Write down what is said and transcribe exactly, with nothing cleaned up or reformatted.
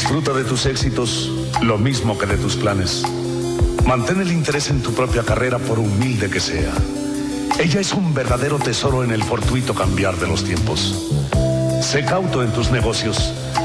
Disfruta de tus éxitos lo mismo que de tus planes. Mantén el interés en tu propia carrera por humilde que sea. Ella es un verdadero tesoro en el fortuito cambiar de los tiempos. Sé cauto en tus negocios.